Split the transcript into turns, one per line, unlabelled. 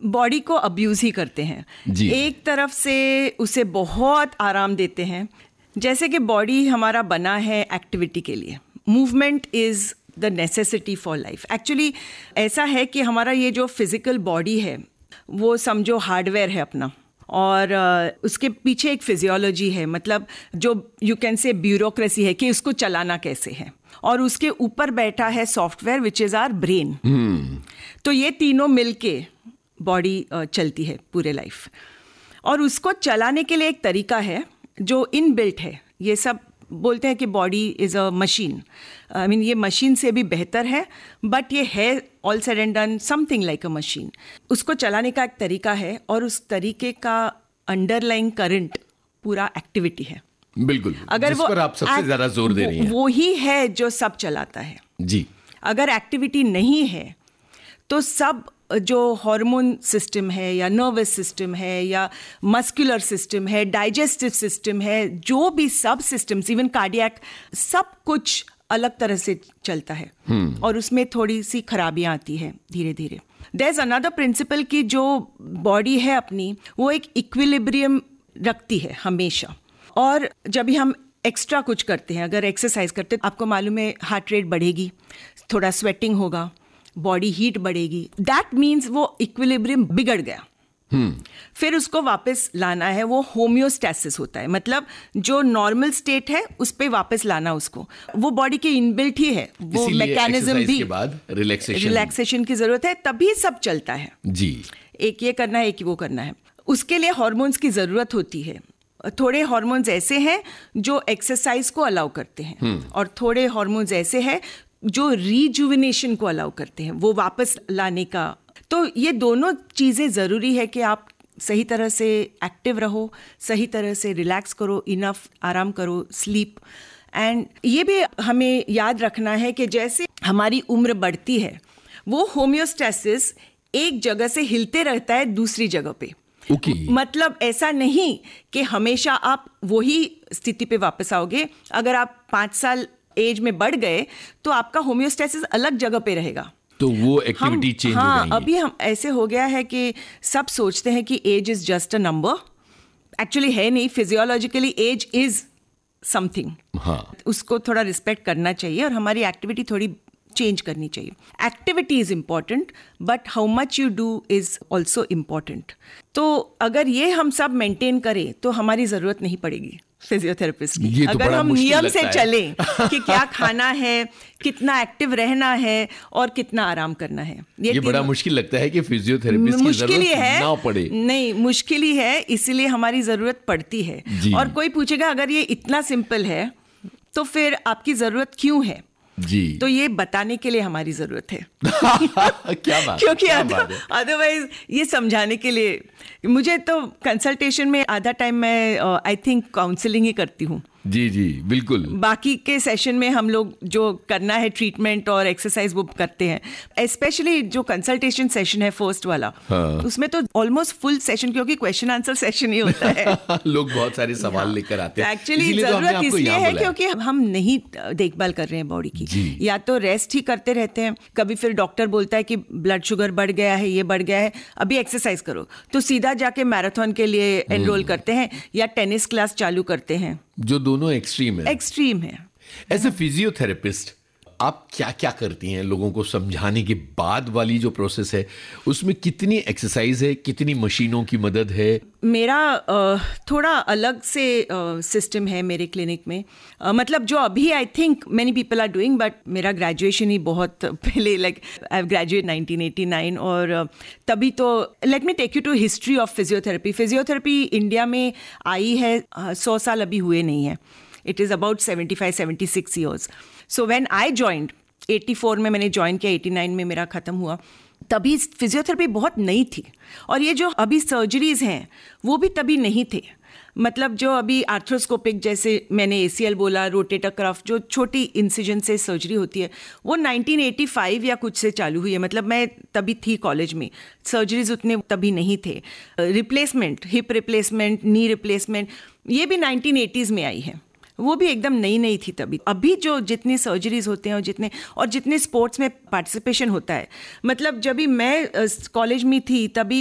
Body को abuse ही करते हैं
जी।
एक तरफ से उसे बहुत आराम देते हैं, जैसे कि बॉडी हमारा बना है एक्टिविटी के लिए, movement is the necessity for life. Actually ऐसा है कि हमारा ये जो फिजिकल बॉडी है वो समझो हार्डवेयर है अपना, और उसके पीछे एक फिजियोलॉजी है, मतलब जो यू कैन से ब्यूरोक्रेसी है कि उसको चलाना कैसे है, और उसके ऊपर बैठा है software which is our brain. तो ये तीनों मिलके बॉडी चलती है पूरे लाइफ, और उसको चलाने के लिए एक तरीका है जो इनबिल्ट है। ये सब बोलते हैं कि body is a machine, I mean ये मशीन से भी बेहतर है, बट ये है all said and done something like a machine. उसको चलाने का एक तरीका है, और उस तरीके का अंडरलाइंग करंट पूरा एक्टिविटी है।
बिल्कुल,
अगर
जिस पर आप सबसे ज्यादा जोर दे रही हैं,
वो ही है जो सब चलाता है
जी।
अगर एक्टिविटी नहीं है तो सब जो हार्मोन सिस्टम है या नर्वस सिस्टम है या मस्कुलर सिस्टम है, डाइजेस्टिव सिस्टम है, जो भी सब सिस्टम्स, इवन कार्डियक, सब कुछ अलग तरह से चलता है और उसमें थोड़ी सी खराबियां आती है धीरे धीरे। देयर इज अनदर प्रिंसिपल कि जो बॉडी है अपनी वो एक इक्विलिब्रियम रखती है हमेशा, और जब भी हम एक्स्ट्रा कुछ करते हैं, अगर एक्सरसाइज करते हैं, आपको मालूम है हार्ट रेट बढ़ेगी, थोड़ा स्वेटिंग होगा, बॉडी हीट बढ़ेगी, दैट मीन्स वो इक्विलिब्रियम बिगड़ गया। फिर उसको वापस लाना है, वो होम्योस्टैसिस होता है, मतलब जो नॉर्मल स्टेट है उस पे वापस लाना उसको, वो बॉडी के इनबिल्ट ही है, वो मैकेनिज्म भी।
के बाद
रिलैक्सेशन की जरूरत है, तभी सब चलता है
जी।
एक ये करना है, एक वो करना है, उसके लिए हार्मोन्स की जरूरत होती है। थोड़े हार्मोन्स ऐसे हैं जो एक्सरसाइज को अलाउ करते हैं, और थोड़े हार्मोन्स ऐसे हैं जो रिजुविनेशन को अलाउ करते हैं, वो वापस लाने का। तो ये दोनों चीज़ें ज़रूरी है कि आप सही तरह से एक्टिव रहो, सही तरह से रिलैक्स करो, इनफ आराम करो, स्लीप। एंड ये भी हमें याद रखना है कि जैसे हमारी उम्र बढ़ती है, वो होम्योस्टैसिस एक जगह से हिलते रहता है दूसरी जगह पे। मतलब ऐसा नहीं कि हमेशा आप वही स्थिति पे वापस आओगे। अगर आप 5 साल एज में बढ़ गए तो आपका होम्योस्टैसिस अलग जगह पे रहेगा,
तो वो एक्टिविटी चेंज हो जाएगी।
अभी हम ऐसे हो गया है कि सब सोचते हैं कि as is just a number, actually है नहीं, फिजियोलॉजिकली एज इज समथिंग। उसको थोड़ा रिस्पेक्ट करना चाहिए, और हमारी एक्टिविटी थोड़ी चेंज करनी चाहिए। Activity is important, but how much you do is also important. तो अगर ये हम सब मेंटेन करें तो हमारी जरूरत नहीं पड़ेगी फिजियोथेरेपिस्ट की। अगर हम नियम से चलें कि क्या खाना है, कितना एक्टिव रहना है और कितना आराम करना है।
ये बड़ा मुश्किल लगता है कि फिजियोथेरेपिस्ट की जरूरत ना पड़े।
नहीं, मुश्किल ही है, इसीलिए हमारी जरूरत पड़ती है। और कोई पूछेगा अगर ये इतना सिंपल है तो फिर आपकी जरूरत क्यों है
जी,
तो ये बताने के लिए हमारी जरूरत है।
क्या बात,
क्योंकि अदरवाइज ये समझाने के लिए मुझे तो कंसल्टेशन में आधा टाइम मैं आई थिंक काउंसलिंग ही करती हूँ।
जी जी बिल्कुल।
बाकी के सेशन में हम लोग जो करना है ट्रीटमेंट और एक्सरसाइज वो करते हैं। स्पेशली जो कंसल्टेशन सेशन है फर्स्ट वाला, उसमें तो ऑलमोस्ट फुल सेशन, क्योंकि क्वेश्चन आंसर सेशन ही होता है।
लोग बहुत सारे सवाल लेकर आते हैं।
एक्चुअली जरूरत इसलिए है क्योंकि हम नहीं देखभाल कर रहे हैं बॉडी की, या तो रेस्ट ही करते रहते हैं, कभी फिर डॉक्टर बोलता है कि ब्लड शुगर बढ़ गया है, ये बढ़ गया है, अभी एक्सरसाइज करो, तो सीधा जाके मैराथन के लिए एनरोल करते हैं या टेनिस क्लास चालू करते हैं, जो
दोनों एक्सट्रीम है। एज ए फिजियोथेरेपिस्ट आप क्या क्या करती हैं लोगों को समझाने के बाद वाली जो प्रोसेस है, उसमें कितनी एक्सरसाइज है, कितनी मशीनों की मदद है?
मेरा थोड़ा अलग से सिस्टम है मेरे क्लिनिक में, मतलब जो अभी I think many people are doing, but मेरा ग्रेजुएशन ही बहुत पहले, लाइक आई हैव ग्रेजुएट 1989, और तभी तो let me take you to history of physiotherapy. Physiotherapy India में आई है 100 साल अभी हुए नहीं है, it is about 75-76 years. So when I joined 84 में मैंने ज्वाइन किया, 89 में मेरा ख़त्म हुआ, तभी फिजियोथेरेपी बहुत नई थी, और ये जो अभी सर्जरीज हैं वो भी तभी नहीं थे। मतलब जो अभी आर्थ्रोस्कोपिक, जैसे मैंने ACL बोला, रोटेटर कफ, जो छोटी इंसिजन से सर्जरी होती है, वो 1985 या कुछ से चालू हुई है। मतलब मैं तभी थी कॉलेज में, सर्जरीज उतने तभी नहीं थे। Replacement, hip replacement, knee replacement, ये भी 1980s में आई है, वो भी एकदम नई नई थी तभी। अभी जो जितनी सर्जरीज होते हैं और जितने स्पोर्ट्स में पार्टिसिपेशन होता है, मतलब जब भी मैं कॉलेज में थी तभी